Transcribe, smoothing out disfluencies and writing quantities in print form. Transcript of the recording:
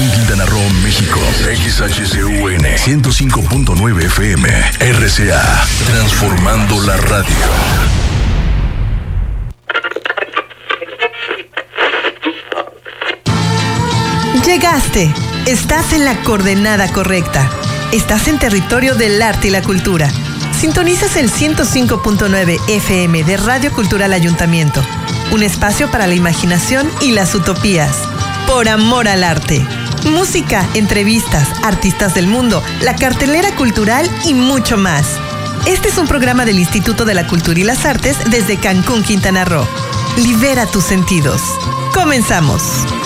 Cancún, Quintana Roo, México. XHCUN 105.9 FM. RCA, transformando la radio. Llegaste. Estás en la coordenada correcta. Estás en territorio del arte y la cultura. Sintonizas el 105.9 FM de Radio Cultural Ayuntamiento. Un espacio para la imaginación y las utopías. Por amor al arte. Música, entrevistas, artistas del mundo, la cartelera cultural y mucho más. Este es un programa del Instituto de la Cultura y las Artes desde Cancún, Quintana Roo. Libera tus sentidos. Comenzamos.